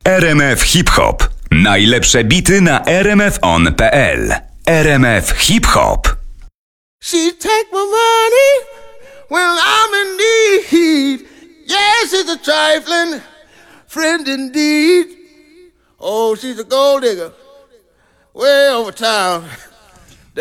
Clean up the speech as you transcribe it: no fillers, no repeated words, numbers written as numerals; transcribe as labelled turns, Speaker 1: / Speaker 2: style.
Speaker 1: RMF Hip Hop. Najlepsze bity na rmfon.pl. RMF Hip Hop.
Speaker 2: She take my money when I'm in need. Yes, it's a trifling friend indeed. Oh, she's a gold digger way over town.